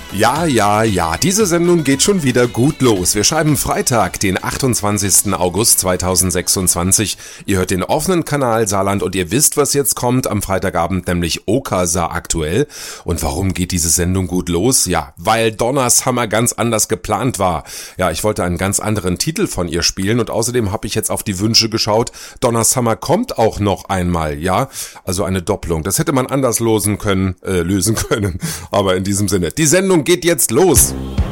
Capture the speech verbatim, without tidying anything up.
Ja, ja, ja, diese Sendung geht schon wieder gut los. Wir schreiben Freitag, den achtundzwanzigsten August zweitausendsechsundzwanzig. Ihr hört den offenen Kanal Saarland und ihr wisst, was jetzt kommt am Freitagabend, nämlich Okasa aktuell. Und warum geht diese Sendung gut los? Ja, weil Donnershammer ganz anders geplant war. Ja, ich wollte einen ganz anderen Titel von ihr spielen und außerdem habe ich jetzt auf die Wünsche geschaut. Donnershammer kommt auch noch einmal, ja? Also eine Doppelung. Das hätte man anders losen können, äh, lösen können. Aber in diesem Sinne, die Sendung geht jetzt los.